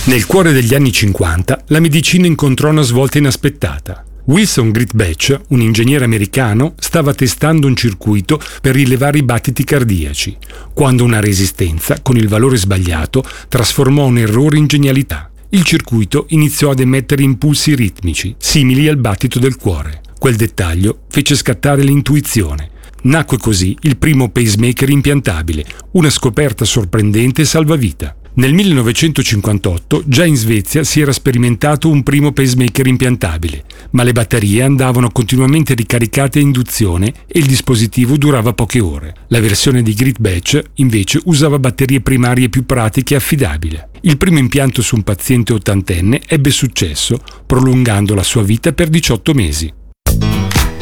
Nel cuore degli anni 50 la medicina incontrò una svolta inaspettata. Wilson Greatbatch, un ingegnere americano, stava testando un circuito per rilevare i battiti cardiaci, quando una resistenza, con il valore sbagliato, trasformò un errore in genialità. Il circuito iniziò ad emettere impulsi ritmici, simili al battito del cuore. Quel dettaglio fece scattare l'intuizione. Nacque così il primo pacemaker impiantabile, una scoperta sorprendente e salvavita. Nel 1958 già in Svezia si era sperimentato un primo pacemaker impiantabile, ma le batterie andavano continuamente ricaricate a induzione e il dispositivo durava poche ore. La versione di Greatbatch invece usava batterie primarie più pratiche e affidabili. Il primo impianto su un paziente ottantenne ebbe successo, prolungando la sua vita per 18 mesi.